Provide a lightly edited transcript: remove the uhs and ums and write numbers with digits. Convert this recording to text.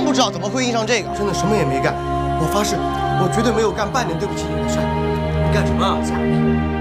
不知道怎么会印上这个。 真的什么也没干，我发誓，我绝对没有干半点对不起你的事。你干什么啊？